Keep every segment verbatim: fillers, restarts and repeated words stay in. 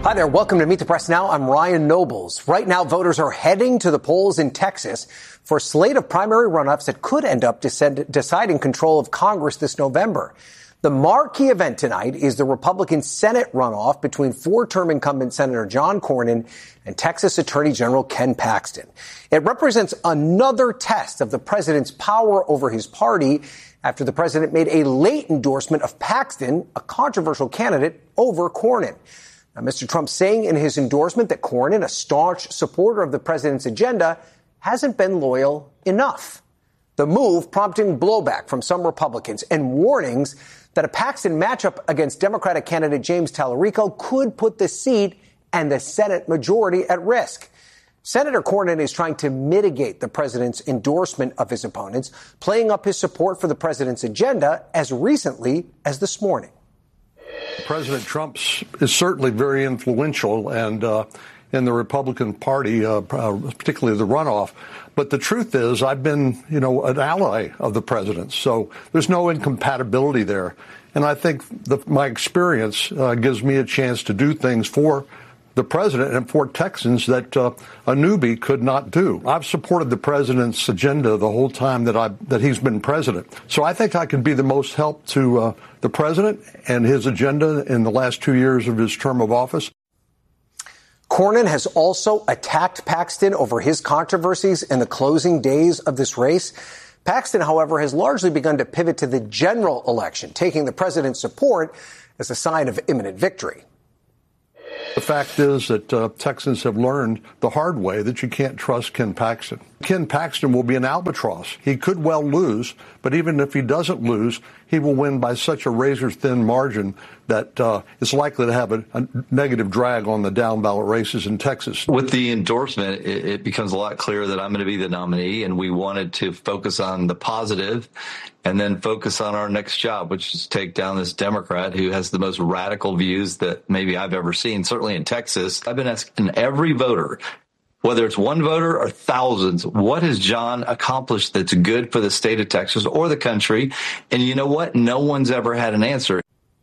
Hi there. Welcome to Meet the Press Now. I'm Ryan Nobles. Right now, voters are heading to the polls in Texas for a slate of primary runoffs that could end up descend- deciding control of Congress this November. The marquee event tonight is the Republican Senate runoff between four-term incumbent Senator John Cornyn and Texas Attorney General Ken Paxton. It represents another test of the president's power over his party after the president made a late endorsement of Paxton, a controversial candidate, over Cornyn. Now, Mister Trump saying in his endorsement that Cornyn, a staunch supporter of the president's agenda, hasn't been loyal enough. The move prompting blowback from some Republicans and warnings that a Paxton matchup against Democratic candidate James Tallarico could put the seat and the Senate majority at risk. Senator Cornyn is trying to mitigate the president's endorsement of his opponents, playing up his support for the president's agenda as recently as this morning. President Trump is certainly very influential and uh, in the Republican Party, uh, particularly the runoff. But the truth is, I've been, you know, an ally of the president. So there's no incompatibility there. And I think the, my experience uh, gives me a chance to do things for the president and for Texans that uh, a newbie could not do. I've supported the president's agenda the whole time that I that he's been president. So I think I could be the most help to uh, the president and his agenda in the last two years of his term of office. Cornyn has also attacked Paxton over his controversies in the closing days of this race. Paxton, however, has largely begun to pivot to the general election, taking the president's support as a sign of imminent victory. The fact is that uh, Texans have learned the hard way that you can't trust Ken Paxton. Ken Paxton will be an albatross. He could well lose, but even if he doesn't lose, he will win by such a razor-thin margin that uh, it's likely to have a, a negative drag on the down-ballot races in Texas. With the endorsement, it, it becomes a lot clearer that I'm going to be the nominee, and we wanted to focus on the positive and then focus on our next job, which is take down this Democrat who has the most radical views that maybe I've ever seen, certainly in Texas. I've been asking every voter, whether it's one voter or thousands, what has John accomplished that's good for the state of Texas or the country? And you know what? No one's ever had an answer.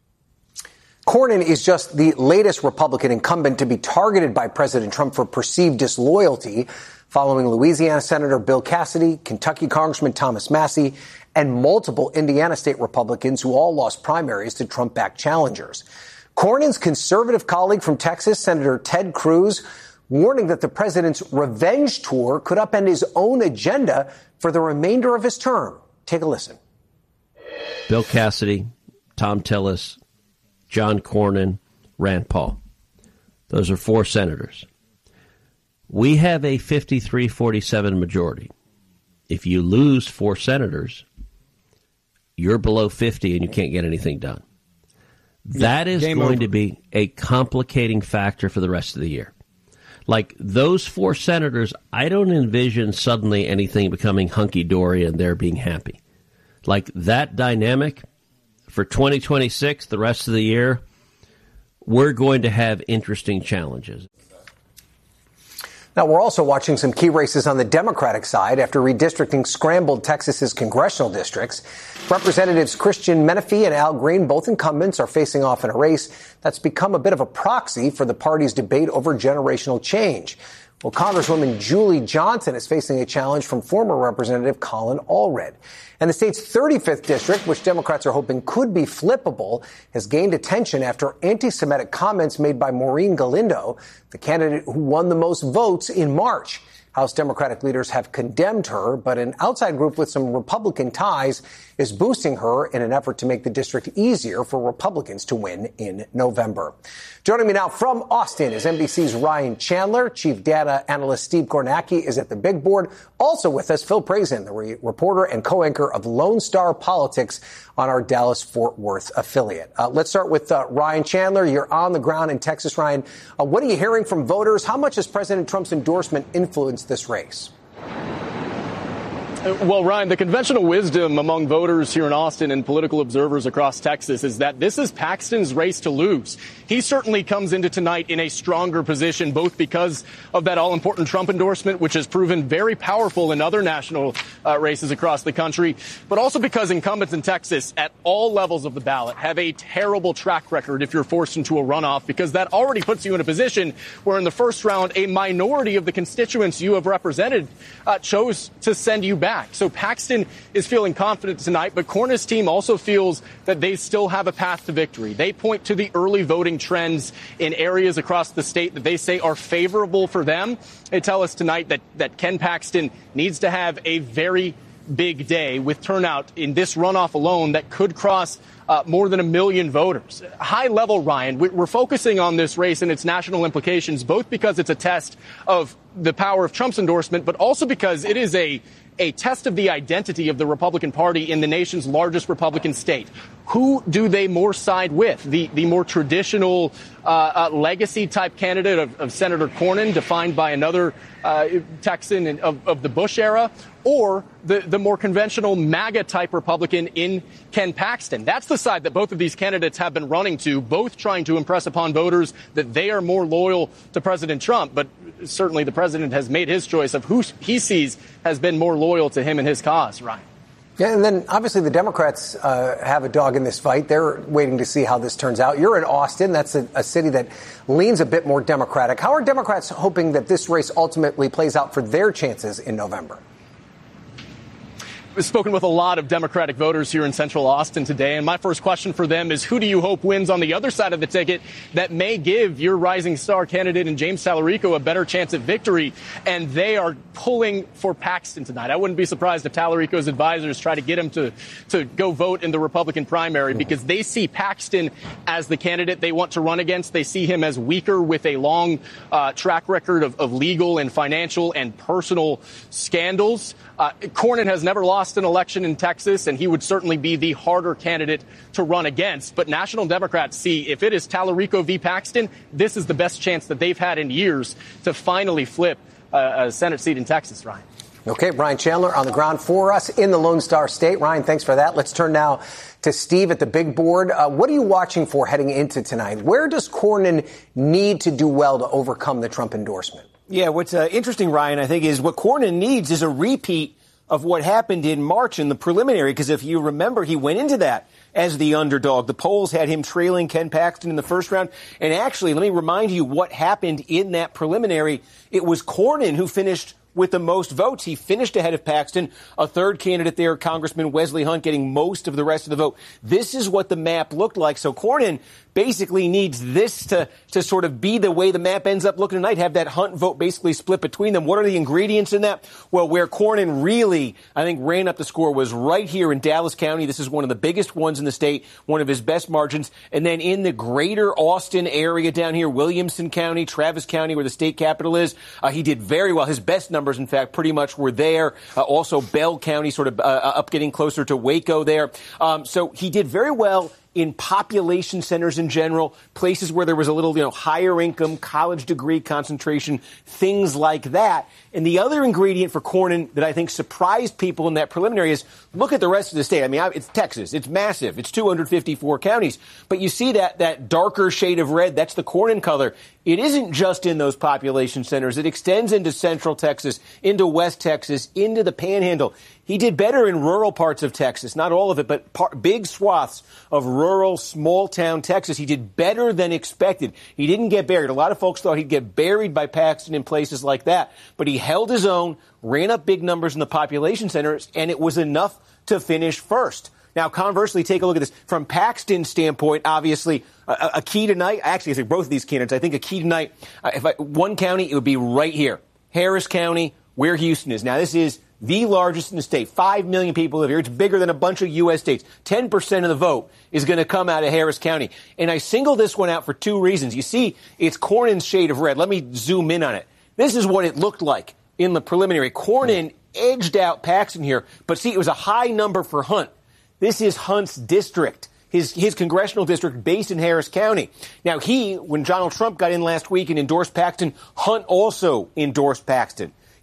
Cornyn is just the latest Republican incumbent to be targeted by President Trump for perceived disloyalty, following Louisiana Senator Bill Cassidy, Kentucky Congressman Thomas Massie, and multiple Indiana state Republicans who all lost primaries to Trump-backed challengers. Cornyn's conservative colleague from Texas, Senator Ted Cruz, warning that the president's revenge tour could upend his own agenda for the remainder of his term. Take a listen. Bill Cassidy, Tom Tillis, John Cornyn, Rand Paul. Those are four senators. We have a fifty-three forty-seven majority. If you lose four senators, you're below fifty and you can't get anything done. That is Game going over. to be a complicating factor for the rest of the year. Like those four senators, I don't envision suddenly anything becoming hunky-dory and they're being happy. Like that dynamic for twenty twenty-six, the rest of the year, we're going to have interesting challenges. Now, we're also watching some key races on the Democratic side after redistricting scrambled Texas's congressional districts. Representatives Christian Menefee and Al Green, both incumbents, are facing off in a race that's become a bit of a proxy for the party's debate over generational change. Well, Congresswoman Julie Johnson is facing a challenge from former Representative Colin Allred. And the state's thirty-fifth district, which Democrats are hoping could be flippable, has gained attention after anti-Semitic comments made by Maureen Galindo, the candidate who won the most votes in March. House Democratic leaders have condemned her, but an outside group with some Republican ties is boosting her in an effort to make the district easier for Republicans to win in November. Joining me now from Austin is N B C's Ryan Chandler. Chief data analyst Steve Kornacki is at the big board. Also with us, Phil Prazin, the re- reporter and co-anchor of Lone Star Politics on our Dallas-Fort Worth affiliate. Uh, let's start with uh, Ryan Chandler. You're on the ground in Texas, Ryan. Uh, what are you hearing from voters? How much has President Trump's endorsement influenced this race? Well, Ryan, the conventional wisdom among voters here in Austin and political observers across Texas is that this is Paxton's race to lose. He certainly comes into tonight in a stronger position, both because of that all-important Trump endorsement, which has proven very powerful in other national uh, races across the country, but also because incumbents in Texas at all levels of the ballot have a terrible track record if you're forced into a runoff, because that already puts you in a position where in the first round, a minority of the constituents you have represented uh, chose to send you back. So Paxton is feeling confident tonight, but Cornyn's team also feels that they still have a path to victory. They point to the early voting trends in areas across the state that they say are favorable for them. They tell us tonight that, that Ken Paxton needs to have a very big day with turnout in this runoff alone that could cross Uh, more than a million voters. High level, Ryan, we're focusing on this race and its national implications, both because it's a test of the power of Trump's endorsement, but also because it is a a test of the identity of the Republican Party in the nation's largest Republican state. Who do they more side with? The the more traditional uh, uh, legacy-type candidate of, of Senator Cornyn, defined by another uh, Texan in, of, of the Bush era, or the, the more conventional MAGA-type Republican in Ken Paxton? That's the side that both of these candidates have been running to, both trying to impress upon voters that they are more loyal to President Trump. But certainly the president has made his choice of who he sees has been more loyal to him and his cause, Ryan. Yeah, and then obviously the Democrats uh, have a dog in this fight. They're waiting to see how this turns out. You're in Austin. That's a, a city that leans a bit more Democratic. How are Democrats hoping that this race ultimately plays out for their chances in November? I've spoken with a lot of Democratic voters here in central Austin today, and my first question for them is, who do you hope wins on the other side of the ticket that may give your rising star candidate in James Tallarico a better chance at victory? And they are pulling for Paxton tonight. I wouldn't be surprised if Tallarico's advisors try to get him to, to go vote in the Republican primary, because they see Paxton as the candidate they want to run against. They see him as weaker with a long uh, track record of, of legal and financial and personal scandals. Uh, Cornyn has never lost an election in Texas, and he would certainly be the harder candidate to run against. But national Democrats see if it is Tallarico v. Paxton, this is the best chance that they've had in years to finally flip uh, a Senate seat in Texas, Ryan. Okay, Ryan Chandler on the ground for us in the Lone Star State. Ryan, thanks for that. Let's turn now to Steve at the big board. Uh, what are you watching for heading into tonight? Where does Cornyn need to do well to overcome the Trump endorsement? Yeah, what's uh, interesting, Ryan, I think, is what Cornyn needs is a repeat of what happened in March in the preliminary, because if you remember, he went into that as the underdog. The polls had him trailing Ken Paxton in the first round. And actually, let me remind you what happened in that preliminary. It was Cornyn who finished with the most votes. He finished ahead of Paxton, a third candidate there, Congressman Wesley Hunt, getting most of the rest of the vote. This is what the map looked like. So Cornyn basically needs this to, to sort of be the way the map ends up looking tonight, have that Hunt vote basically split between them. What are the ingredients in that? Well, where Cornyn really, I think, ran up the score was right here in Dallas County. This is one of the biggest ones in the state, one of his best margins. And then in the greater Austin area down here, Williamson County, Travis County, where the state capital is, uh, he did very well. His best numbers, in fact, pretty much were there. Uh, also, Bell County sort of uh, up getting closer to Waco there. Um, so he did very well in population centers in general, places where there was a little, you know, higher income, college degree concentration, things like that. And the other ingredient for Cornyn that I think surprised people in that preliminary is look at the rest of the state. I mean, it's Texas. It's massive. It's two hundred fifty-four counties. But you see that that darker shade of red, that's the Cornyn color. It isn't just in those population centers. It extends into central Texas, into West Texas, into the Panhandle. He did better in rural parts of Texas, not all of it, but par- big swaths of rural, small-town Texas. He did better than expected. He didn't get buried. A lot of folks thought he'd get buried by Paxton in places like that, but he held his own, ran up big numbers in the population centers, and it was enough to finish first. Now, conversely, take a look at this. From Paxton's standpoint, obviously, a, a key tonight, actually, I think both of these candidates, I think a key tonight, uh, if I, one county, it would be right here, Harris County, where Houston is. Now, this is the largest in the state. Five million people live here. It's bigger than a bunch of U S states. Ten percent of the vote is going to come out of Harris County. And I single this one out for two reasons. You see, it's Cornyn's shade of red. Let me zoom in on it. This is what it looked like in the preliminary. Cornyn edged out Paxton here. But see, it was a high number for Hunt. This is Hunt's district, his his congressional district based in Harris County. Now, he, when Donald Trump got in last week and endorsed Paxton, Hunt also endorsed Paxton.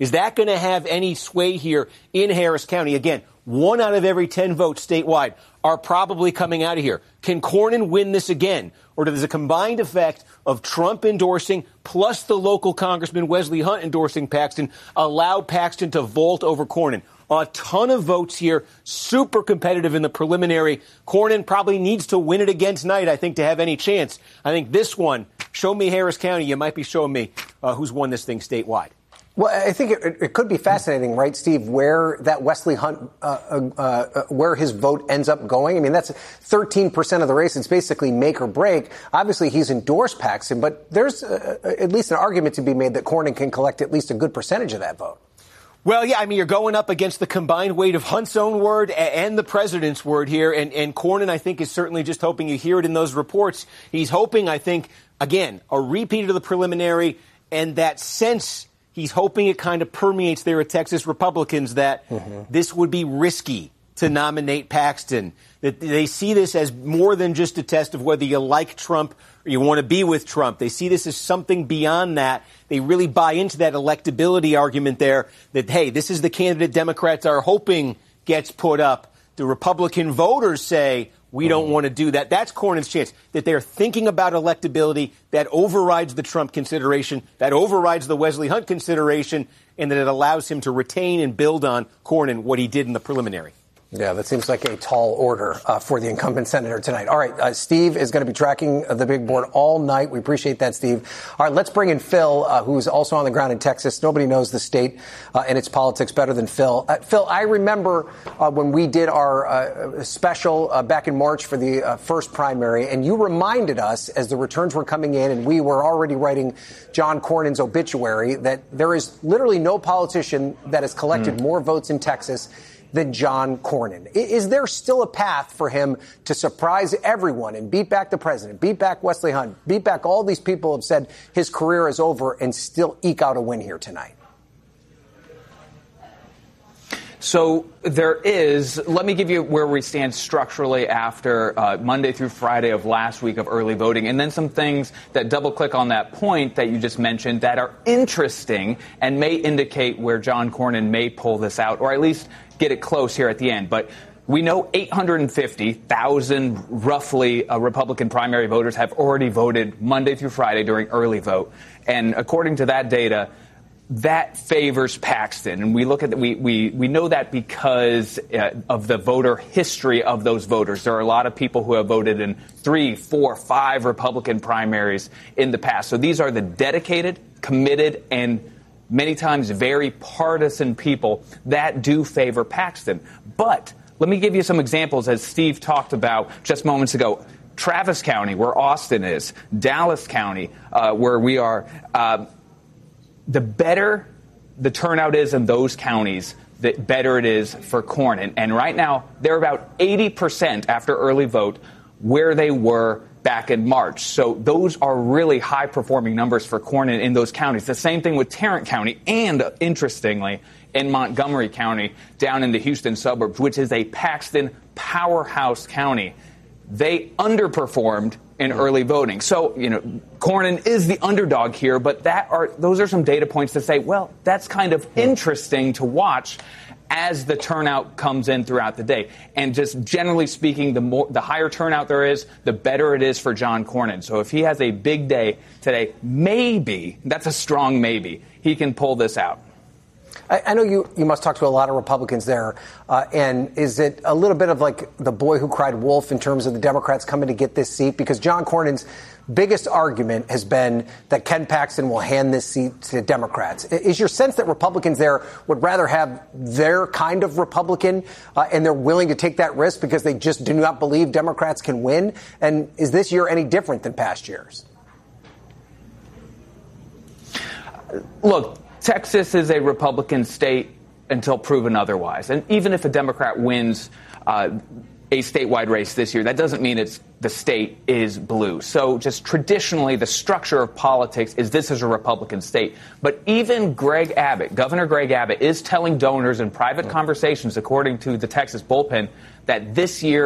Is that going to have any sway here in Harris County? Again, one out of every ten votes statewide are probably coming out of here. Can Cornyn win this again? Or does a combined effect of Trump endorsing plus the local Congressman Wesley Hunt endorsing Paxton allow Paxton to vault over Cornyn? A ton of votes here, super competitive in the preliminary. Cornyn probably needs to win it again tonight, I think, to have any chance. I think this one, show me Harris County, you might be showing me uh, who's won this thing statewide. Well, I think it, it could be fascinating, right, Steve, where that Wesley Hunt, uh, uh, uh, where his vote ends up going. I mean, that's thirteen percent of the race. It's basically make or break. Obviously, he's endorsed Paxton, but there's uh, at least an argument to be made that Cornyn can collect at least a good percentage of that vote. Well, yeah, I mean, you're going up against the combined weight of Hunt's own word and the president's word here. And, and Cornyn, I think, is certainly just hoping you hear it in those reports. He's hoping, I think, again, a repeat of the preliminary and that sense. He's hoping it kind of permeates there at Texas Republicans that mm-hmm. this would be risky to nominate Paxton, that they see this as more than just a test of whether you like Trump or you want to be with Trump. They see this as something beyond that. They really buy into that electability argument there that, hey, this is the candidate Democrats are hoping gets put up. The Republican voters say, we don't want to do that. That's Cornyn's chance, that they're thinking about electability. That overrides the Trump consideration. That overrides the Wesley Hunt consideration, and that it allows him to retain and build on Cornyn what he did in the preliminary. Yeah, that seems like a tall order uh, for the incumbent senator tonight. All right, uh, Steve is going to be tracking the big board all night. We appreciate that, Steve. All right, let's bring in Phil, uh, who's also on the ground in Texas. Nobody knows the state uh, and its politics better than Phil. Uh, Phil, I remember uh, when we did our uh, special uh, back in March for the uh, first primary, and you reminded us as the returns were coming in and we were already writing John Cornyn's obituary that there is literally no politician that has collected mm. more votes in Texas than John Cornyn. Is there still a path for him to surprise everyone and beat back the president, beat back Wesley Hunt, beat back all these people who have said his career is over and still eke out a win here tonight? So there is. Let me give you where we stand structurally after uh, Monday through Friday of last week of early voting, and then some things that double-click on that point that you just mentioned that are interesting and may indicate where John Cornyn may pull this out, or at least get it close here at the end. But we know eight hundred fifty thousand roughly uh, Republican primary voters have already voted Monday through Friday during early vote. And according to that data, that favors Paxton. And we look at the, we, we, we know that because uh, of the voter history of those voters. There are a lot of people who have voted in three, four, five Republican primaries in the past. So these are the dedicated, committed, and many times very partisan people that do favor Paxton. But let me give you some examples, as Steve talked about just moments ago. Travis County, where Austin is, Dallas County, uh, where we are, uh, the better the turnout is in those counties, the better it is for Cornyn. And right now, they're about eighty percent after early vote where they were back in March. So those are really high-performing numbers for Cornyn in those counties. The same thing with Tarrant County and, interestingly, in Montgomery County, down in the Houston suburbs, which is a Paxton powerhouse county. They underperformed in early voting. So, you know, Cornyn is the underdog here, but that are those are some data points to say, well, that's kind of interesting to watch as the turnout comes in throughout the day. And just generally speaking, the more the higher turnout there is, the better it is for John Cornyn. So if he has a big day today, maybe, that's a strong maybe, he can pull this out. I, I know you, you must talk to a lot of Republicans there. Uh, and is it a little bit of like the boy who cried wolf in terms of the Democrats coming to get this seat? Because John Cornyn's biggest argument has been that Ken Paxton will hand this seat to Democrats. Is your sense that Republicans there would rather have their kind of Republican uh, and they're willing to take that risk because they just do not believe Democrats can win? And is this year any different than past years? Look, Texas is a Republican state until proven otherwise. And even if a Democrat wins uh, a statewide race this year, that doesn't mean it's the state is blue. So just traditionally, the structure of politics is this is a Republican state. But even Greg Abbott, Governor Greg Abbott, is telling donors in private conversations, according to the Texas Bullpen, that this year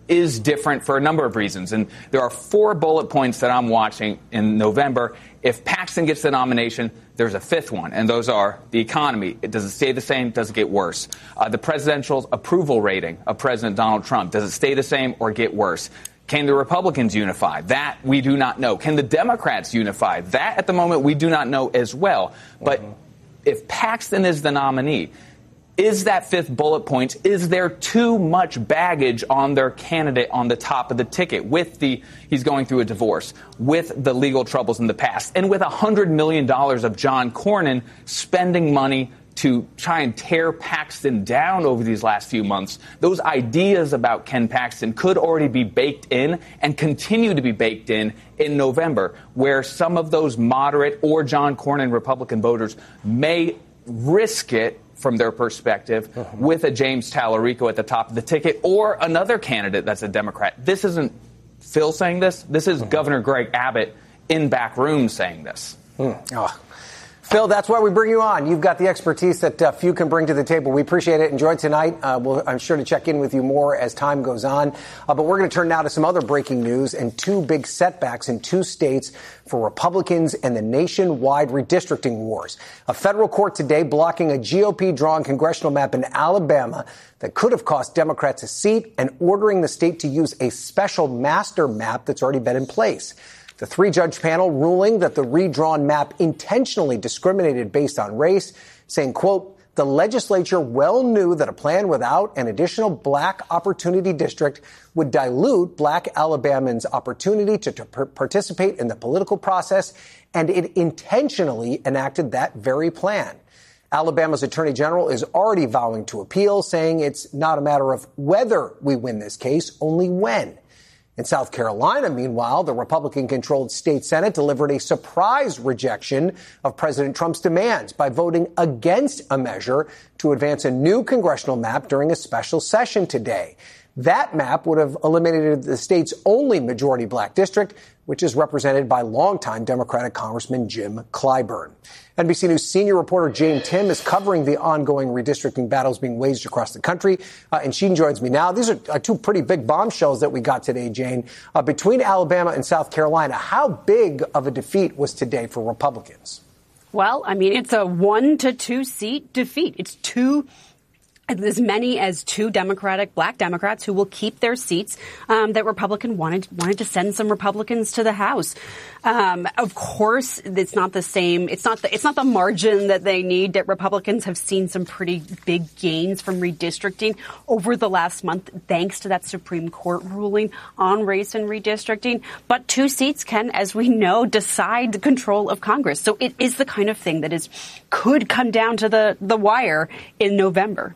is different for a number of reasons. And there are four bullet points that I'm watching in November. If Paxton gets the nomination, there's a fifth one, and those are the economy. Does it stay the same? Does it get worse? Uh, the presidential approval rating of President Donald Trump. Does it stay the same or get worse? Can the Republicans unify? That we do not know. Can the Democrats unify? That, at the moment, we do not know as well. But mm-hmm. if Paxton is the nominee, is that fifth bullet point, is there too much baggage on their candidate on the top of the ticket with the, he's going through a divorce, with the legal troubles in the past, and with one hundred million dollars of John Cornyn spending money to try and tear Paxton down over these last few months? Those ideas about Ken Paxton could already be baked in and continue to be baked in in November, where some of those moderate or John Cornyn Republican voters may risk it from their perspective, mm-hmm. with a James Tallarico at the top of the ticket or another candidate that's a Democrat. This isn't Phil saying this. This is mm-hmm. Governor Greg Abbott in back room saying this. Mm. Oh. Phil, that's why we bring you on. You've got the expertise that uh, few can bring to the table. We appreciate it. Enjoy tonight. Uh, we'll, I'm sure to check in with you more as time goes on. Uh, but we're going to turn now to some other breaking news and two big setbacks in two states for Republicans and the nationwide redistricting wars. A federal court today blocking a G O P-drawn congressional map in Alabama that could have cost Democrats a seat and ordering the state to use a special master map that's already been in place. The three-judge panel ruling that the redrawn map intentionally discriminated based on race, saying, quote, the legislature well knew that a plan without an additional black opportunity district would dilute black Alabamans' opportunity to, to participate in the political process, and it intentionally enacted that very plan. Alabama's attorney general is already vowing to appeal, saying it's not a matter of whether we win this case, only when. In South Carolina, meanwhile, the Republican-controlled state Senate delivered a surprise rejection of President Trump's demands by voting against a measure to advance a new congressional map during a special session today. That map would have eliminated the state's only majority black district, which is represented by longtime Democratic Congressman Jim Clyburn. N B C News senior reporter Jane Tim is covering the ongoing redistricting battles being waged across the country, uh, and she joins me now. These are uh, two pretty big bombshells that we got today, Jane. Uh, between Alabama and South Carolina, how big of a defeat was today for Republicans? Well, I mean, it's a one to two seat defeat. It's two as many as two Democratic, black Democrats who will keep their seats um, that Republican wanted wanted to send some Republicans to the House. Um, of course, it's not the same. It's not the it's not the margin that they need. That Republicans have seen some pretty big gains from redistricting over the last month, thanks to that Supreme Court ruling on race and redistricting. But two seats can, as we know, decide the control of Congress. So it is the kind of thing that is could come down to the the wire in November.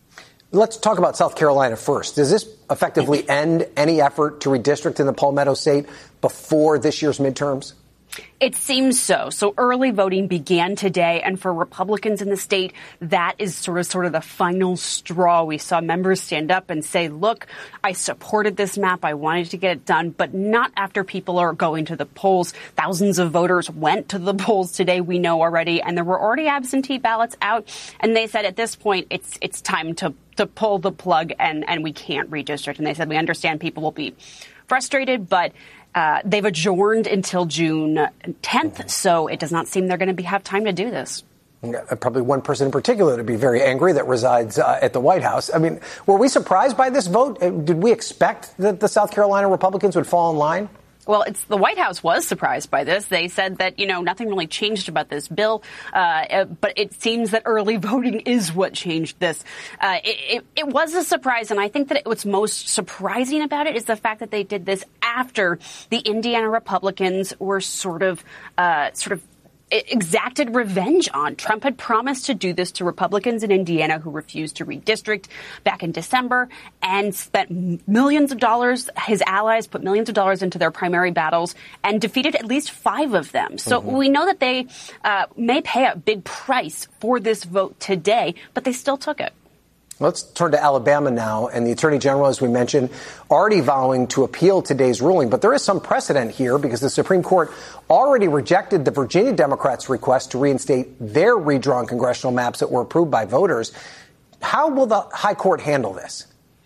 Let's talk about South Carolina first. Does this effectively end any effort to redistrict in the Palmetto State before this year's midterms? It seems so. So early voting began today, and for Republicans in the state, that is sort of sort of the final straw. We saw members stand up and say, look, I supported this map. I wanted to get it done, but not after people are going to the polls. Thousands of voters went to the polls today, we know already, and there were already absentee ballots out. And they said at this point, it's it's time to, to pull the plug, and, and we can't redistrict. And they said, we understand people will be frustrated, but Uh, they've adjourned until June tenth, so it does not seem they're going to be, have time to do this. Probably one person in particular to be very angry that resides uh, at the White House. I mean, were we surprised by this vote? Did we expect that the South Carolina Republicans would fall in line? Well, it's the White House was surprised by this. They said that, you know, nothing really changed about this bill, uh, but it seems that early voting is what changed this. Uh, it, it, it was a surprise, and I think that what's most surprising about it is the fact that they did this after the Indiana Republicans were sort of, uh, sort of exacted revenge on. Trump had promised to do this to Republicans in Indiana who refused to redistrict back in December and spent millions of dollars. His allies put millions of dollars into their primary battles and defeated at least five of them. So mm-hmm. we know that they uh, may pay a big price for this vote today, but they still took it. Let's turn to Alabama now, and the Attorney General, as we mentioned, already vowing to appeal today's ruling. But there is some precedent here because the Supreme Court already rejected the Virginia Democrats' request to reinstate their redrawn congressional maps that were approved by voters. How will the High Court handle this?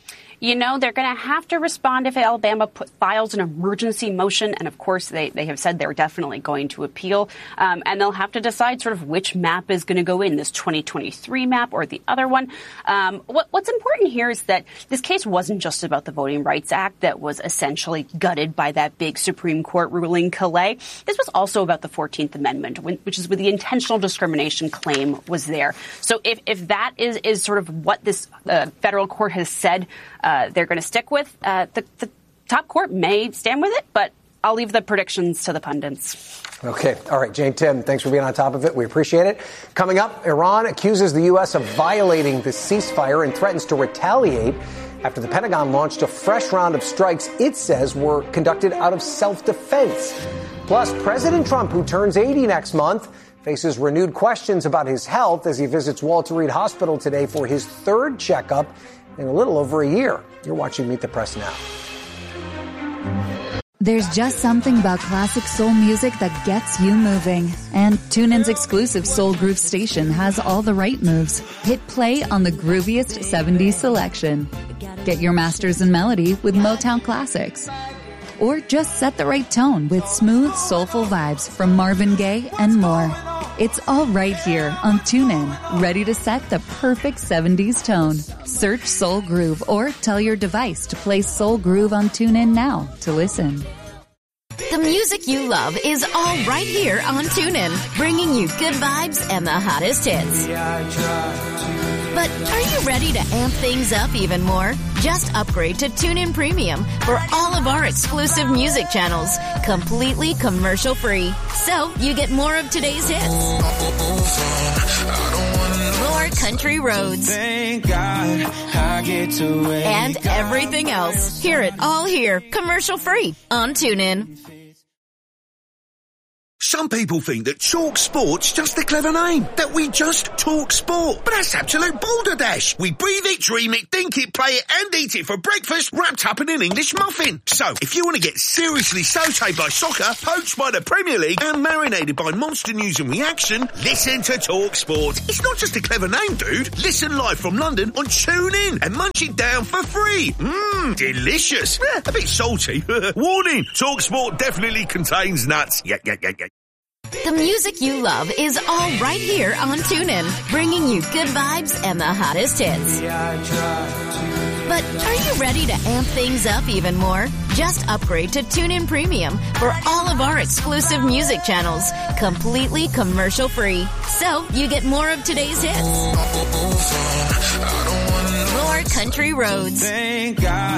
you know, they're going to have to respond if Alabama put, files an emergency motion. And of course, they, they have said they're definitely going to appeal. Um, and they'll have to decide sort of which map is going to go in, this twenty twenty-three map or the other one. Um, what, what's important here is that this case wasn't just about the Voting Rights Act that was essentially gutted by that big Supreme Court ruling, Calais. This was also about the fourteenth Amendment, which is where the intentional discrimination claim was there. So if, if that is, is sort of what this uh, federal court has said uh, they're going to stick with, uh, the, the top court may stand with it, but I'll leave the predictions to the pundits. Okay. All right, Jane Tim, thanks for being on top of it. We appreciate it. Coming up, Iran accuses the U S of violating the ceasefire and threatens to retaliate after the Pentagon launched a fresh round of strikes it says were conducted out of self-defense. Plus, President Trump, who turns eighty next month, faces renewed questions about his health as he visits Walter Reed Hospital today for his third checkup in a little over a year. You're watching Meet the Press now. There's just something about classic soul music that gets you moving. And TuneIn's exclusive Soul Groove station has all the right moves. Hit play on the grooviest seventies selection. Get your masters in melody with Motown Classics. Or just set the right tone with smooth, soulful vibes from Marvin Gaye and more. It's all right here on TuneIn, ready to set the perfect seventies tone. Search Soul Groove or tell your device to play Soul Groove on TuneIn now to listen. The music you love is all right here on TuneIn, bringing you good vibes and the hottest hits. But are you ready to amp things up even more? Just upgrade to TuneIn Premium for all of our exclusive music channels, completely commercial-free. So you get more of today's hits, more country roads, and everything else. Hear it all here, commercial-free on TuneIn. Some people think that Talk Sport's just a clever name, that we just talk sport. But that's absolute balderdash. We breathe it, dream it, think it, play it, and eat it for breakfast, wrapped up in an English muffin. So, if you want to get seriously sautéed by soccer, poached by the Premier League, and marinated by monster news and reaction, listen to Talk Sport. It's not just a clever name, dude. Listen live from London on TuneIn and munch it down for free. Mmm, delicious. Eh, a bit salty. Warning, Talk Sport definitely contains nuts. Yeah, yeah, yeah, yeah. The music you love is all right here on TuneIn, bringing you good vibes and the hottest hits. But are you ready to amp things up even more? Just upgrade to TuneIn Premium for all of our exclusive music channels, completely commercial-free. So you get more of today's hits, more country roads, and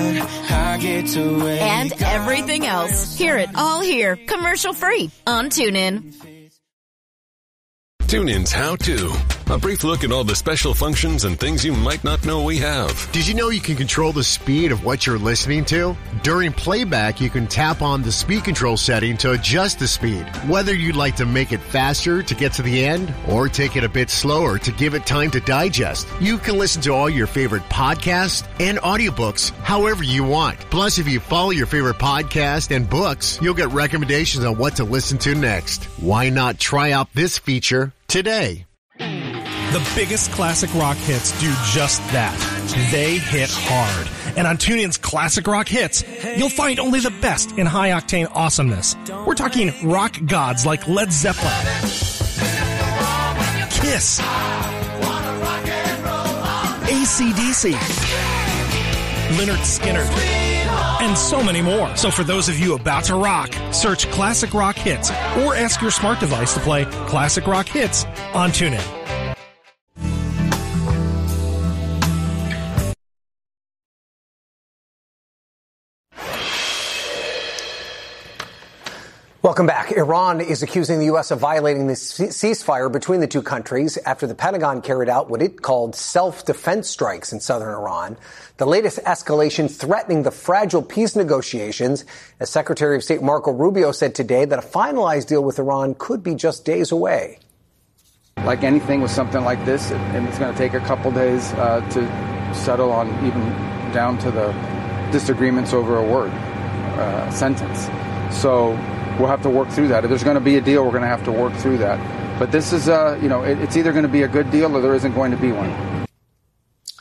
everything else. Hear it all here, commercial-free on TuneIn. TuneIn's How To. A brief look at all the special functions and things you might not know we have. Did you know you can control the speed of what you're listening to? During playback, you can tap on the speed control setting to adjust the speed. Whether you'd like to make it faster to get to the end or take it a bit slower to give it time to digest, you can listen to all your favorite podcasts and audiobooks however you want. Plus, if you follow your favorite podcast and books, you'll get recommendations on what to listen to next. Why not try out this feature today? The biggest classic rock hits do just that. They hit hard. And on TuneIn's Classic Rock Hits, you'll find only the best in high-octane awesomeness. We're talking rock gods like Led Zeppelin, Kiss, A C D C, Lynyrd Skynyrd, and so many more. So for those of you about to rock, search Classic Rock Hits or ask your smart device to play Classic Rock Hits on TuneIn. Welcome back. Iran is accusing the U S of violating the ceasefire between the two countries after the Pentagon carried out what it called self-defense strikes in southern Iran. The latest escalation threatening the fragile peace negotiations, as Secretary of State Marco Rubio said today that a finalized deal with Iran could be just days away. Like anything with something like this, and it's going to take a couple days uh, to settle on, even down to the disagreements over a word, uh, sentence. So we'll have to work through that. If there's going to be a deal, we're going to have to work through that. But this is, uh, you know, it, it's either going to be a good deal or there isn't going to be one.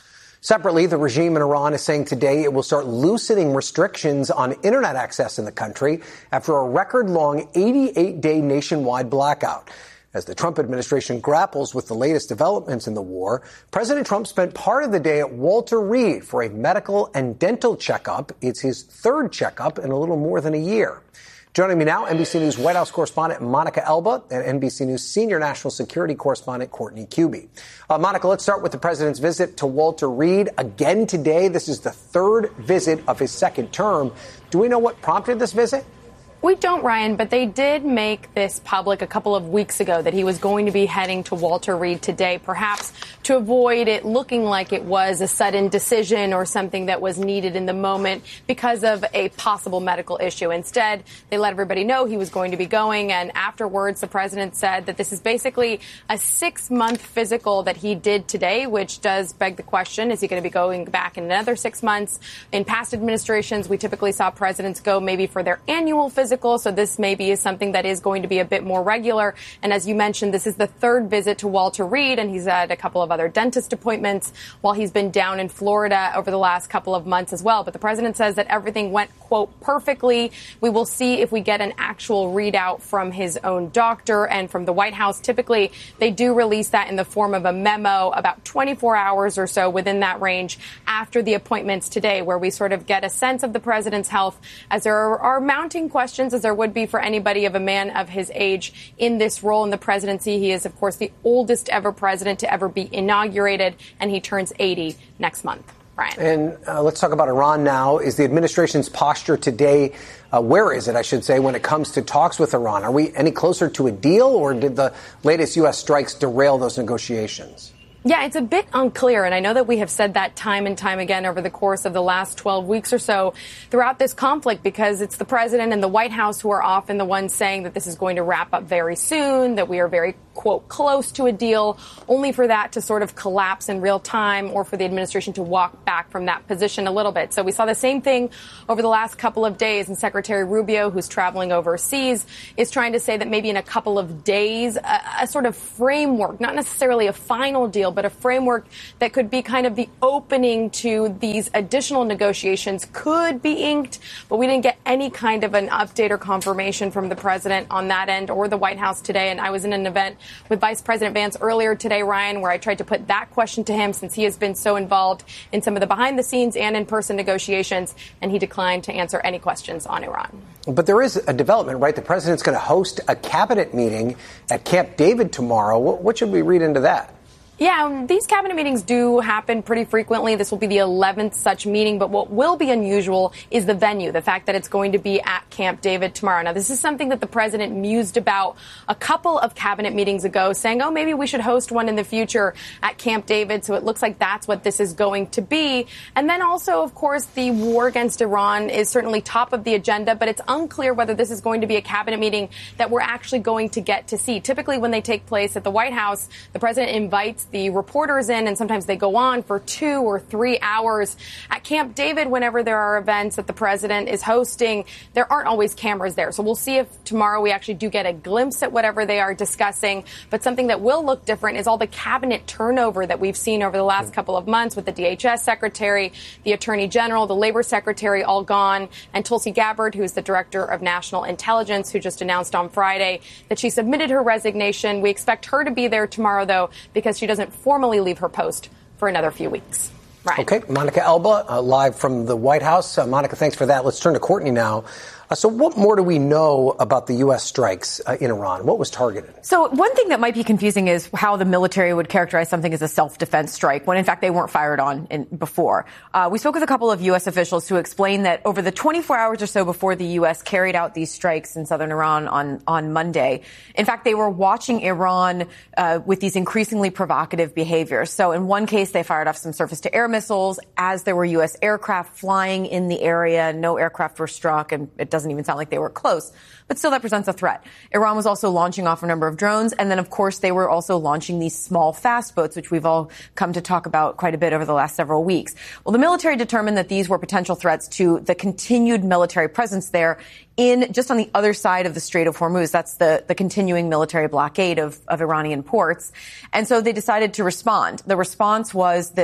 Separately, the regime in Iran is saying today it will start loosening restrictions on internet access in the country after a record-long eighty-eight day nationwide blackout. As the Trump administration grapples with the latest developments in the war, President Trump spent part of the day at Walter Reed for a medical and dental checkup. It's his third checkup in a little more than a year. Joining me now, N B C News White House correspondent Monica Elba and N B C News senior national security correspondent Courtney Kube. Uh, Monica, let's start with the president's visit to Walter Reed again today. This is the third visit of his second term. Do we know what prompted this visit? We don't, Ryan, but they did make this public a couple of weeks ago that he was going to be heading to Walter Reed today, perhaps to avoid it looking like it was a sudden decision or something that was needed in the moment because of a possible medical issue. Instead, they let everybody know he was going to be going, and afterwards the president said that this is basically a six-month physical that he did today, which does beg the question, is he going to be going back in another six months? In past administrations, we typically saw presidents go maybe for their annual physical. So this maybe is something that is going to be a bit more regular. And as you mentioned, this is the third visit to Walter Reed, and he's had a couple of other dentist appointments while he's been down in Florida over the last couple of months as well. But the president says that everything went, quote, perfectly. We will see if we get an actual readout from his own doctor and from the White House. Typically, they do release that in the form of a memo about twenty-four hours or so within that range after the appointments today, where we sort of get a sense of the president's health as there are, are mounting questions, as there would be for anybody of a man of his age in this role in the presidency. He is, of course, the oldest ever president to ever be inaugurated, and he turns eighty next month. Brian. And uh, let's talk about Iran now. Is the administration's posture today, uh, where is it, I should say, when it comes to talks with Iran? Are we any closer to a deal, or did the latest U S strikes derail those negotiations? Yeah, it's a bit unclear, and I know that we have said that time and time again over the course of the last twelve weeks or so throughout this conflict, because it's the president and the White House who are often the ones saying that this is going to wrap up very soon, that we are very, quote, close to a deal, only for that to sort of collapse in real time or for the administration to walk back from that position a little bit. So we saw the same thing over the last couple of days, and Secretary Rubio, who's traveling overseas, is trying to say that maybe in a couple of days, a, a sort of framework, not necessarily a final deal, but a framework that could be kind of the opening to these additional negotiations could be inked. But we didn't get any kind of an update or confirmation from the president on that end or the White House today. And I was in an event with Vice President Vance earlier today, Ryan, where I tried to put that question to him since he has been so involved in some of the behind the scenes and in-person negotiations, and he declined to answer any questions on Iran. But there is a development, right? The president's going to host a cabinet meeting at Camp David tomorrow. What, what should we read into that? Yeah, these cabinet meetings do happen pretty frequently. This will be the eleventh such meeting. But what will be unusual is the venue, the fact that it's going to be at Camp David tomorrow. Now, this is something that the president mused about a couple of cabinet meetings ago, saying, oh, maybe we should host one in the future at Camp David. So it looks like that's what this is going to be. And then also, of course, the war against Iran is certainly top of the agenda, but it's unclear whether this is going to be a cabinet meeting that we're actually going to get to see. Typically, when they take place at the White House, the president invites the reporters in, and sometimes they go on for two or three hours. At Camp David, whenever there are events that the president is hosting, there aren't always cameras there. So we'll see if tomorrow we actually do get a glimpse at whatever they are discussing. But something that will look different is all the cabinet turnover that we've seen over the last couple of months with the D H S secretary, the attorney general, the labor secretary all gone, and Tulsi Gabbard, who's the director of national intelligence, who just announced on Friday that she submitted her resignation. We expect her to be there tomorrow, though, because she doesn't formally leave her post for another few weeks. Right. Okay, Monica Elba, uh, live from the White House. Uh, Monica, thanks for that. Let's turn to Courtney now. Uh, so what more do we know about the U S strikes uh, in Iran? What was targeted? So one thing that might be confusing is how the military would characterize something as a self-defense strike when, in fact, they weren't fired on in, before. Uh, we spoke with a couple of U S officials who explained that over the twenty-four hours or so before the U S carried out these strikes in southern Iran on, on Monday, in fact, they were watching Iran uh, with these increasingly provocative behaviors. So in one case, they fired off some surface-to-air missiles as there were U S aircraft flying in the area. No aircraft were struck, and it doesn't even sound like they were close, but still that presents a threat. Iran was also launching off a number of drones, and then, of course, they were also launching these small fast boats, which we've all come to talk about quite a bit over the last several weeks. Well, the military determined that these were potential threats to the continued military presence there in just on the other side of the Strait of Hormuz. That's the, the continuing military blockade of, of Iranian ports. And so they decided to respond. The response was this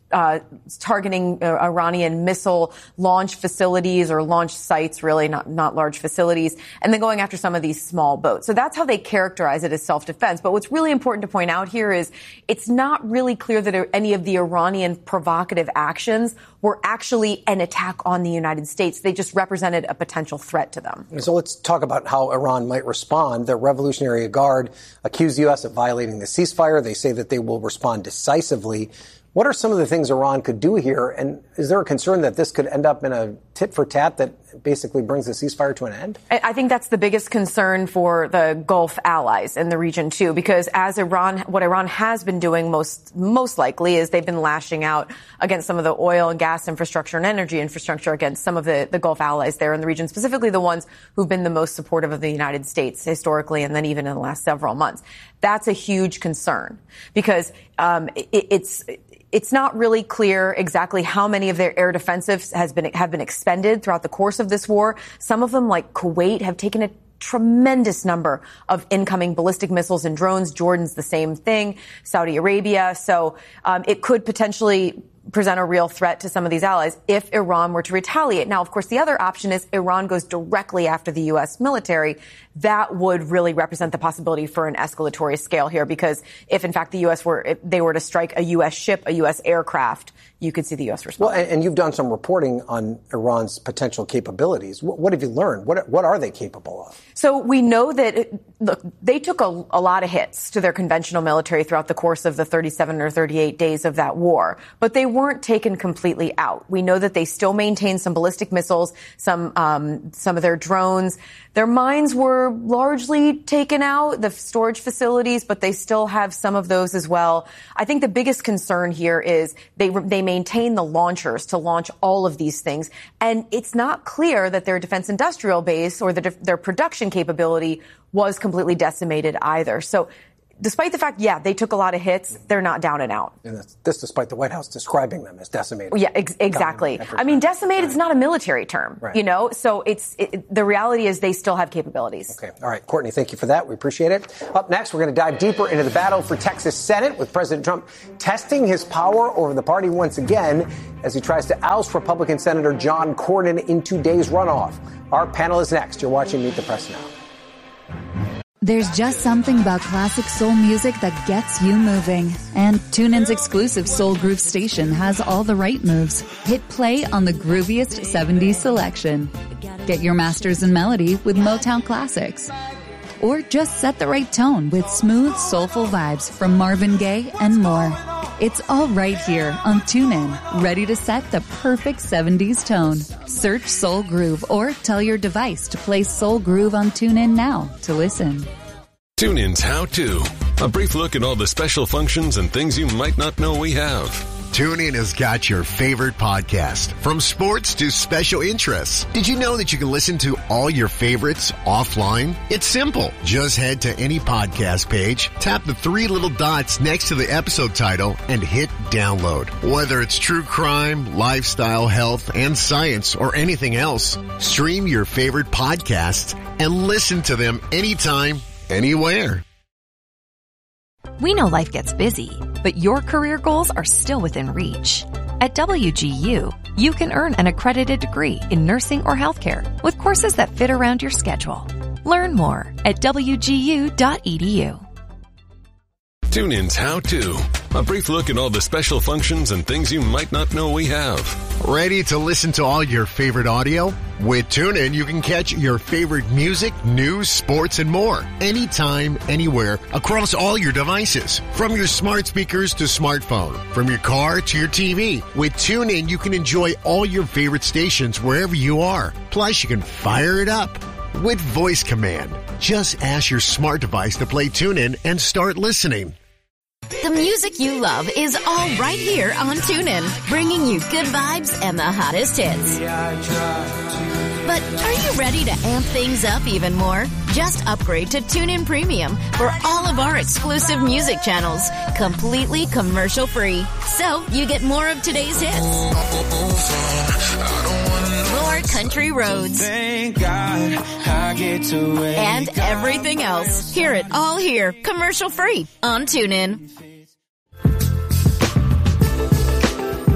uh, targeting uh, Iranian missile launch facilities or launch sites, really, not, not large facilities, and then going after some of these small boats. So that's how they characterize it as self-defense. But what's really important to point out here is it's not really clear that any of the Iranian provocative actions were actually an attack on the United States. They just represented a potential threat to them. So let's talk about how Iran might respond. The Revolutionary Guard accused the U S of violating the ceasefire. They say that they will respond decisively. What are some of the things Iran could do here? And is there a concern that this could end up in a tit for tat that basically brings the ceasefire to an end? I think that's the biggest concern for the Gulf allies in the region, too, because as Iran, what Iran has been doing most, most likely is they've been lashing out against some of the oil and gas infrastructure and energy infrastructure against some of the, the Gulf allies there in the region, specifically the ones who've been the most supportive of the United States historically and then even in the last several months. That's a huge concern because um, it, it's It's not really clear exactly how many of their air defensives has been have been expended throughout the course of this war. Some of them, like Kuwait, have taken a tremendous number of incoming ballistic missiles and drones. Jordan's the same thing. Saudi Arabia. So um, it could potentially present a real threat to some of these allies if Iran were to retaliate. Now, of course, the other option is Iran goes directly after the U S military. That would really represent the possibility for an escalatory scale here, because if, in fact, the U S were, if they were to strike a U S ship, a U S aircraft, you could see the U S respond. Well, and, and you've done some reporting on Iran's potential capabilities. What, what have you learned? What, what are they capable of? So we know that, it, look, they took a, a lot of hits to their conventional military throughout the course of the thirty-seven or thirty-eight days of that war, but they weren't taken completely out. We know that they still maintain some ballistic missiles, some um, some of their drones. Their mines were largely taken out, the storage facilities, but they still have some of those as well. I think the biggest concern here is they they maintain the launchers to launch all of these things, and it's not clear that their defense industrial base or the, their production capability was completely decimated either. So despite the fact, yeah, they took a lot of hits, they're not down and out. And that's, this despite the White House describing them as decimated. Yeah, ex- exactly. I mean, decimated is not a military term, right. you know, so it's it, the reality is they still have capabilities. Okay. All right. Courtney, thank you for that. We appreciate it. Up next, we're going to dive deeper into the battle for Texas Senate with President Trump testing his power over the party once again as he tries to oust Republican Senator John Cornyn in today's runoff. Our panel is next. You're watching Meet the Press Now. There's just something about classic soul music that gets you moving. And TuneIn's exclusive Soul Groove station has all the right moves. Hit play on the grooviest seventies selection. Get your masters in melody with Motown classics. Or just set the right tone with smooth, soulful vibes from Marvin Gaye and more. It's all right here on TuneIn, ready to set the perfect seventies tone. Search Soul Groove or tell your device to play Soul Groove on TuneIn now to listen. TuneIn's How To. A brief look at all the special functions and things you might not know we have. TuneIn has got your favorite podcast, from sports to special interests. Did you know that you can listen to all your favorites offline? It's simple. Just head to any podcast page, tap the three little dots next to the episode title, and hit download. Whether it's true crime, lifestyle, health, and science, or anything else, stream your favorite podcasts and listen to them anytime, anywhere. We know life gets busy, but your career goals are still within reach. At W G U, you can earn an accredited degree in nursing or healthcare with courses that fit around your schedule. Learn more at w g u dot e d u. TuneIn's How To. A brief look at all the special functions and things you might not know we have. Ready to listen to all your favorite audio? With TuneIn, you can catch your favorite music, news, sports, and more. Anytime, anywhere, across all your devices. From your smart speakers to smartphone. From your car to your T V. With TuneIn, you can enjoy all your favorite stations wherever you are. Plus, you can fire it up with voice command. Just ask your smart device to play TuneIn and start listening. The music you love is all right here on TuneIn, bringing you good vibes and the hottest hits. But are you ready to amp things up even more? Just upgrade to TuneIn Premium for all of our exclusive music channels, completely commercial-free. So you get more of today's hits. More country roads. Thank God I get to wake and everything else. Hear it all here, commercial-free on TuneIn.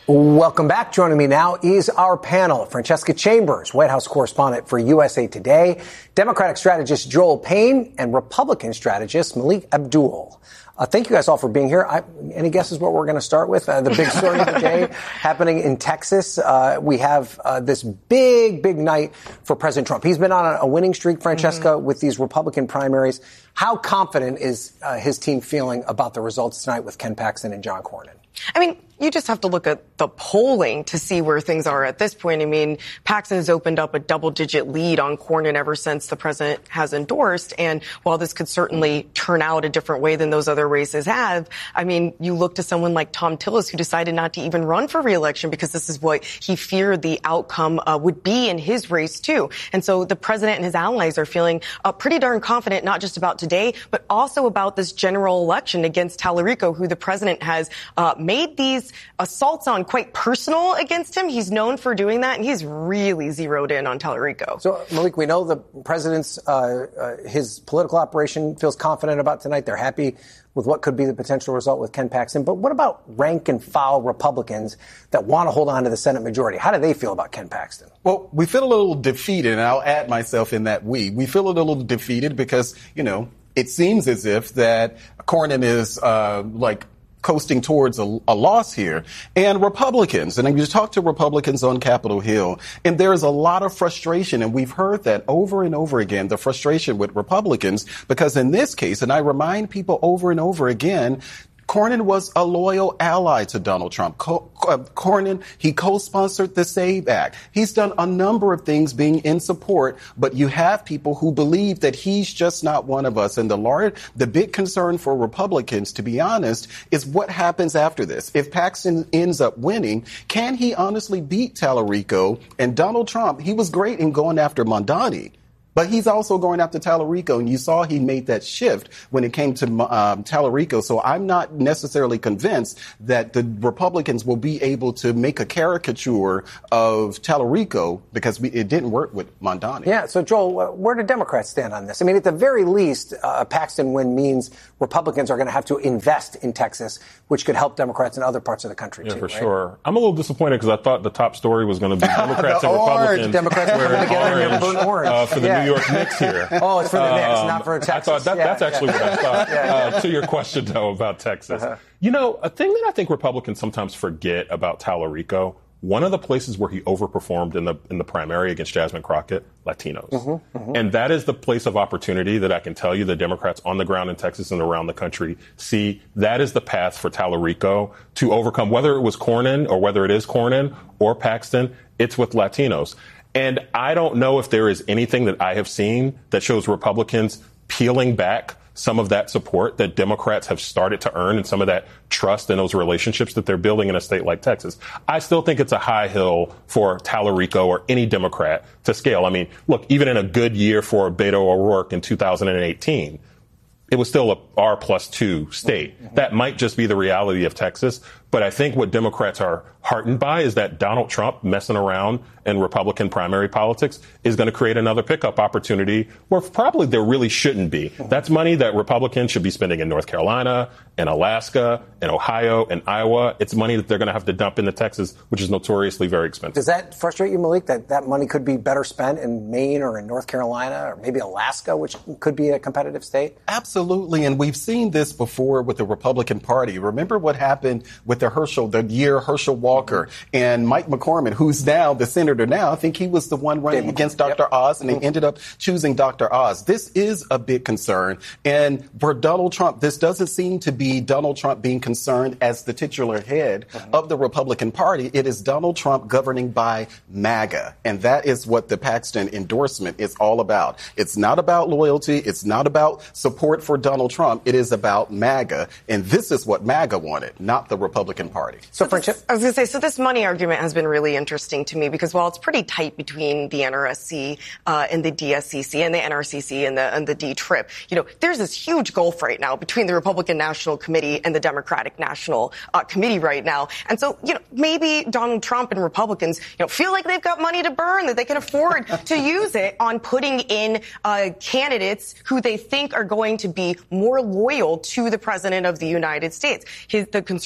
Welcome back. Joining me now is our panel. Francesca Chambers, White House correspondent for U S A Today, Democratic strategist Joel Payne, and Republican strategist Malik Abdul. Uh, thank you guys all for being here. I, any guesses what we're going to start with? Uh, the big story of the day happening in Texas. Uh, we have uh, this big, big night for President Trump. He's been on a, a winning streak, Francesca, mm-hmm. with these Republican primaries. How confident is uh, his team feeling about the results tonight with Ken Paxton and John Cornyn? I mean, you just have to look at the polling to see where things are at this point. I mean, Paxton has opened up a double-digit lead on Cornyn ever since the president has endorsed. And while this could certainly turn out a different way than those other races have, I mean, you look to someone like Thom Tillis, who decided not to even run for re-election because this is what he feared the outcome uh, would be in his race, too. And so the president and his allies are feeling uh, pretty darn confident, not just about today, but also about this general election against Tallarico, who the president has uh, made these assaults on quite personal against him. He's known for doing that, and he's really zeroed in on Tallarico. So, Malik, we know the president's, uh, uh, his political operation feels confident about tonight. They're happy with what could be the potential result with Ken Paxton. But what about rank and file Republicans that want to hold on to the Senate majority? How do they feel about Ken Paxton? Well, we feel a little defeated, and I'll add myself in that we. We feel a little defeated because, you know, it seems as if that Cornyn is, uh, like, coasting towards a, a loss here. And Republicans, and you talk to Republicans on Capitol Hill, and there's a lot of frustration, and we've heard that over and over again, the frustration with Republicans, because in this case, and I remind people over and over again, Cornyn was a loyal ally to Donald Trump. Co- uh, Cornyn, he co-sponsored the SAVE Act. He's done a number of things being in support, but you have people who believe that he's just not one of us. And the large, the big concern for Republicans, to be honest, is what happens after this. If Paxton ends up winning, can he honestly beat Tallarico? And Donald Trump, he was great in going after Mondani, but he's also going after Tallarico, and you saw he made that shift when it came to um, Tallarico. So I'm not necessarily convinced that the Republicans will be able to make a caricature of Tallarico because we, it didn't work with Mondani. Yeah, so Joel, where do Democrats stand on this? I mean, at the very least, uh, a Paxton win means Republicans are going to have to invest in Texas, which could help Democrats in other parts of the country, yeah, too, for right? sure. I'm a little disappointed because I thought the top story was going to be Democrats and Republicans. Democrats are coming together in burnt orange. Uh, for the yeah. New York Knicks here. Oh, it's for the Knicks, um, not for Texas. I thought that, yeah, that's actually yeah. what I thought. yeah, yeah. Uh, to your question, though, about Texas. Uh-huh. You know, a thing that I think Republicans sometimes forget about Tallarico, one of the places where he overperformed in the in the primary against Jasmine Crockett, Latinos. Mm-hmm, mm-hmm. And that is the place of opportunity that I can tell you the Democrats on the ground in Texas and around the country see. That is the path for Tallarico to overcome, whether it was Cornyn or whether it is Cornyn or Paxton, it's with Latinos. And I don't know if there is anything that I have seen that shows Republicans peeling back some of that support that Democrats have started to earn and some of that trust in those relationships that they're building in a state like Texas. I still think it's a high hill for Tallarico or any Democrat to scale. I mean, look, even in a good year for Beto O'Rourke in two thousand eighteen, it was still a R plus two state. Mm-hmm. That might just be the reality of Texas. But I think what Democrats are heartened by is that Donald Trump messing around in Republican primary politics is going to create another pickup opportunity where probably there really shouldn't be. Mm-hmm. That's money that Republicans should be spending in North Carolina, in Alaska, in Ohio, in Iowa. It's money that they're going to have to dump into Texas, which is notoriously very expensive. Does that frustrate you, Malik, that that money could be better spent in Maine or in North Carolina or maybe Alaska, which could be a competitive state? Absolutely. And we've seen this before with the Republican Party. Remember what happened with the Herschel, the year Herschel Walker and Mike McCormick, who's now the senator now. I think he was the one running against Doctor Yep. Oz, and they ended up choosing Doctor Oz. This is a big concern. And for Donald Trump, this doesn't seem to be Donald Trump being concerned as the titular head mm-hmm. of the Republican Party. It is Donald Trump governing by MAGA. And that is what the Paxton endorsement is all about. It's not about loyalty. It's not about support for Donald Trump. It is about MAGA. And this is what MAGA wanted, not the Republican Party. So, so this, I was going to say, so this money argument has been really interesting to me because while it's pretty tight between the N R S C uh, and the D S C C and the N R C C and the and the D TRIP, you know, there's this huge gulf right now between the Republican National Committee and the Democratic National uh, Committee right now. And so, you know, maybe Donald Trump and Republicans, you know, feel like they've got money to burn, that they can afford to use it on putting in uh, candidates who they think are going to be more loyal to the president of the United States. His, the concerns that he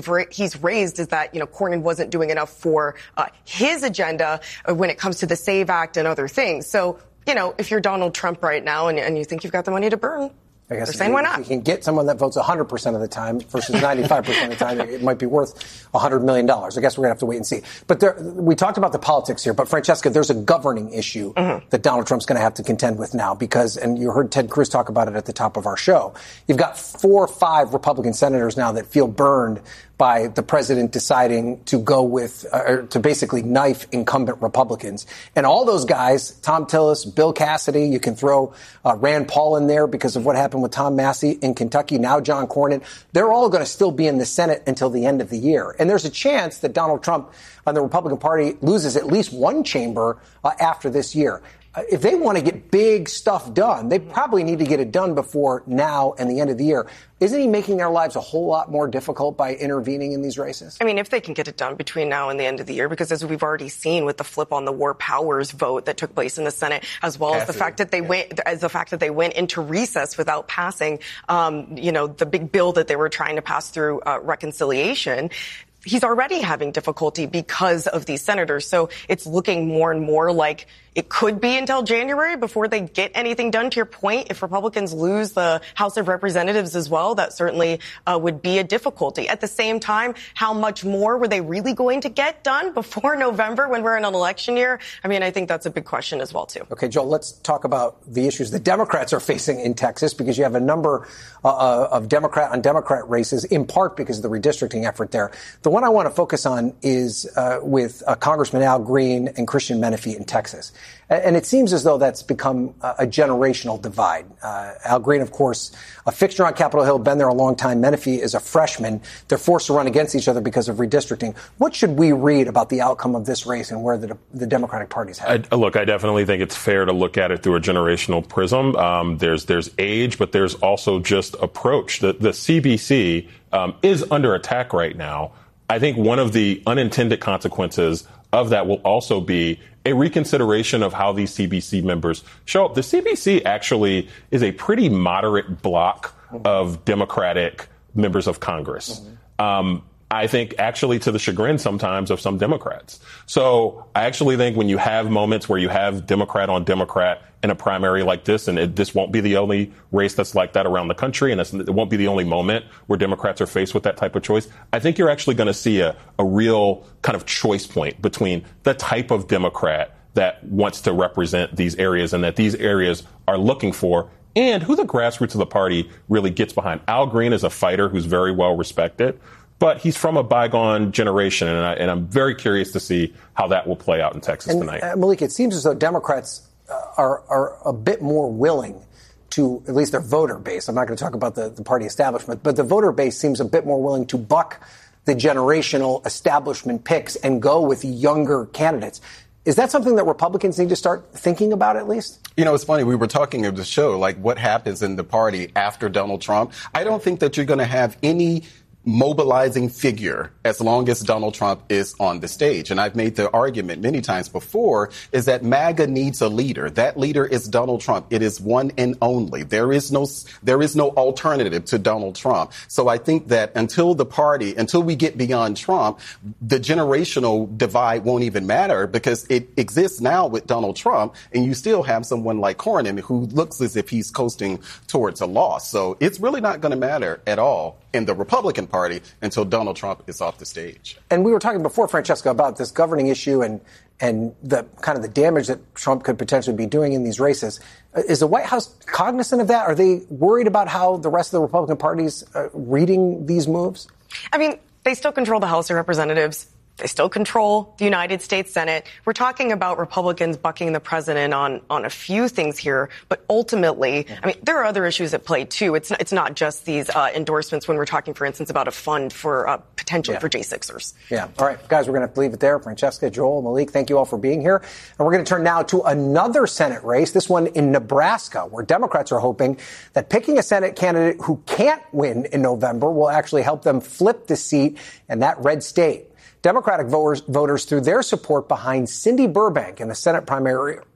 he's ra- he's raised is that, you know, Cornyn wasn't doing enough for uh, his agenda when it comes to the SAVE Act and other things. So, you know, if you're Donald Trump right now and, and you think you've got the money to burn, I guess they're saying why not? If you can get someone that votes one hundred percent of the time versus ninety-five percent of the time, it might be worth one hundred million dollars. I guess we're going to have to wait and see. But there, we talked about the politics here. But, Francesca, there's a governing issue mm-hmm. that Donald Trump's going to have to contend with now because, and you heard Ted Cruz talk about it at the top of our show, you've got four or five Republican senators now that feel burned by the president deciding to go with, uh, or to basically knife incumbent Republicans. And all those guys, Thom Tillis, Bill Cassidy, you can throw uh, Rand Paul in there because of what happened with Tom Massey in Kentucky, now John Cornyn, they're all going to still be in the Senate until the end of the year. And there's a chance that Donald Trump and the Republican Party loses at least one chamber uh, after this year. If they want to get big stuff done, they probably need to get it done before now and the end of the year. Isn't he making their lives a whole lot more difficult by intervening in these races? I mean, if they can get it done between now and the end of the year, because as we've already seen with the flip on the war powers vote that took place in the Senate, as well Cassidy. as the fact that they yeah. went, as the fact that they went into recess without passing, um, you know, the big bill that they were trying to pass through uh, reconciliation. He's already having difficulty because of these senators. So it's looking more and more like it could be until January before they get anything done. To your point, if Republicans lose the House of Representatives as well, that certainly uh, would be a difficulty. At the same time, how much more were they really going to get done before November when we're in an election year? I mean, I think that's a big question as well, too. Okay, Joel, let's talk about the issues the Democrats are facing in Texas, because you have a number uh, of Democrat on Democrat races, in part because of the redistricting effort there. The one I want to focus on is uh, with uh, Congressman Al Green and Christian Menefee in Texas. And it seems as though that's become a generational divide. Uh, Al Green, of course, a fixture on Capitol Hill, been there a long time. Menefee is a freshman. They're forced to run against each other because of redistricting. What should we read about the outcome of this race and where the, the Democratic Party's headed? I, look, I definitely think it's fair to look at it through a generational prism. Um, there's there's age, but there's also just approach. The, the C B C um, is under attack right now. I think one of the unintended consequences of that will also be a reconsideration of how these C B C members show up. The C B C actually is a pretty moderate block of Democratic members of Congress. Mm-hmm. Um, I think actually to the chagrin sometimes of some Democrats. So I actually think when you have moments where you have Democrat on Democrat in a primary like this, and it, this won't be the only race that's like that around the country, and it won't be the only moment where Democrats are faced with that type of choice, I think you're actually going to see a, a real kind of choice point between the type of Democrat that wants to represent these areas and that these areas are looking for, and who the grassroots of the party really gets behind. Al Green is a fighter who's very well respected, but he's from a bygone generation, and, I, and I'm very curious to see how that will play out in Texas and, tonight. Uh, Malik, it seems as though Democrats uh, are, are a bit more willing to, at least their voter base, I'm not going to talk about the, the party establishment, but the voter base seems a bit more willing to buck the generational establishment picks and go with younger candidates. Is that something that Republicans need to start thinking about at least? You know, it's funny. We were talking of the show, like what happens in the party after Donald Trump. I don't think that you're going to have any mobilizing figure as long as Donald Trump is on the stage. And I've made the argument many times before is that MAGA needs a leader. That leader is Donald Trump. It is one and only. There is no, there is no alternative to Donald Trump. So I think that until the party, until we get beyond Trump, the generational divide won't even matter because it exists now with Donald Trump. And you still have someone like Cornyn who looks as if he's coasting towards a loss. So it's really not going to matter at all in the Republican Party until Donald Trump is off the stage. And we were talking before, Francesca, about this governing issue and and the kind of the damage that Trump could potentially be doing in these races. Is the White House cognizant of that? Are they worried about how the rest of the Republican party's uh, reading these moves? I mean, they still control the House of Representatives. They still control the United States Senate. We're talking about Republicans bucking the president on, on a few things here, but ultimately, I mean, there are other issues at play, too. It's, it's not just these uh, endorsements when we're talking, for instance, about a fund for uh, potentially yeah. for J sixers. Yeah. All right, guys, we're going to have to leave it there. Francesca, Joel, Malik, thank you all for being here. And we're going to turn now to another Senate race, this one in Nebraska, where Democrats are hoping that picking a Senate candidate who can't win in November will actually help them flip the seat in that red state. Democratic voters, voters threw their support behind Cindy Burbank in the Senate primary,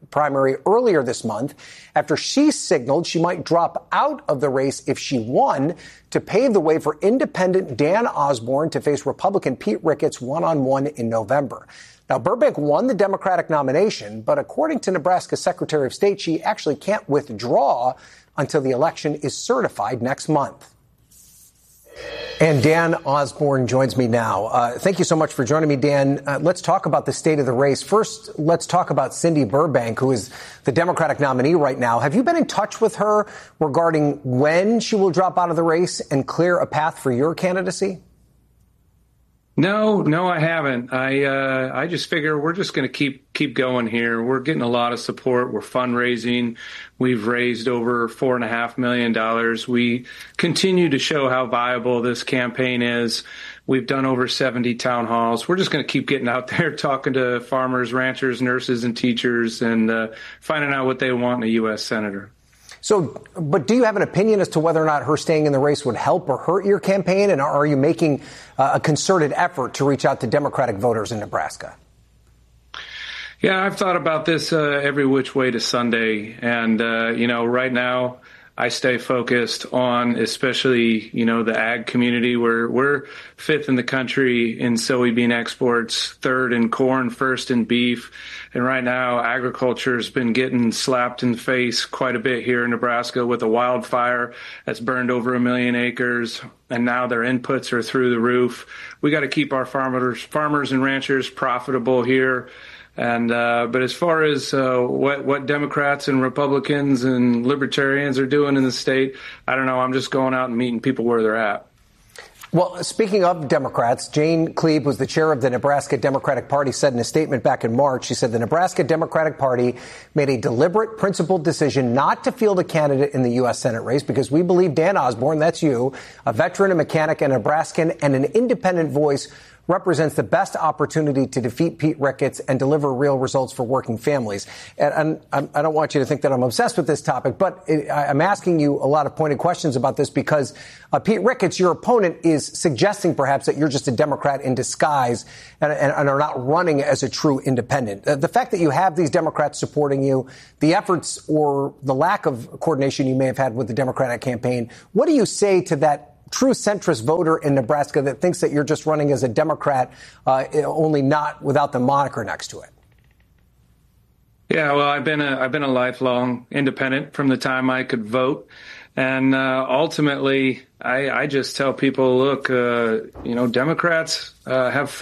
primary earlier this month after she signaled she might drop out of the race if she won to pave the way for independent Dan Osborne to face Republican Pete Ricketts one-on-one in November. Now, Burbank won the Democratic nomination, but according to Nebraska Secretary of State, she actually can't withdraw until the election is certified next month. And Dan Osborne joins me now. Uh, thank you so much for joining me, Dan. Uh, let's talk about the state of the race. First, let's talk about Cindy Burbank, who is the Democratic nominee right now. Have you been in touch with her regarding when she will drop out of the race and clear a path for your candidacy? No, no, I haven't. I uh, I just figure we're just going to keep keep going here. We're getting a lot of support. We're fundraising. We've raised over four and a half million dollars. We continue to show how viable this campaign is. We've done over seventy town halls. We're just going to keep getting out there, talking to farmers, ranchers, nurses, and teachers, and uh, finding out what they want in a U S senator. So, but do you have an opinion as to whether or not her staying in the race would help or hurt your campaign? And are you making uh, a concerted effort to reach out to Democratic voters in Nebraska? Yeah, I've thought about this uh, every which way to Sunday. And, uh, you know, right now I stay focused on especially, you know, the ag community where we're fifth in the country in soybean exports, third in corn, first in beef. And right now, agriculture has been getting slapped in the face quite a bit here in Nebraska with a wildfire that's burned over a million acres. And now their inputs are through the roof. We got to keep our farmers, farmers and ranchers profitable here. And uh, but as far as uh, what what Democrats and Republicans and Libertarians are doing in the state, I don't know. I'm just going out and meeting people where they're at. Well, speaking of Democrats, Jane Kleeb, who's the chair of the Nebraska Democratic Party, said in a statement back in March, she said the Nebraska Democratic Party made a deliberate, principled decision not to field a candidate in the U S Senate race because we believe Dan Osborne, that's you, a veteran, a mechanic, a Nebraskan, and an independent voice, represents the best opportunity to defeat Pete Ricketts and deliver real results for working families. And, and I don't want you to think that I'm obsessed with this topic, but it, I'm asking you a lot of pointed questions about this because uh, Pete Ricketts, your opponent, is suggesting perhaps that you're just a Democrat in disguise and, and, and are not running as a true independent. Uh, the fact that you have these Democrats supporting you, the efforts or the lack of coordination you may have had with the Democratic campaign, what do you say to that true centrist voter in Nebraska that thinks that you're just running as a Democrat, uh, only not without the moniker next to it? Yeah, well, I've been a I've been a lifelong independent from the time I could vote, and uh, ultimately, I, I just tell people, look, uh, you know, Democrats uh, have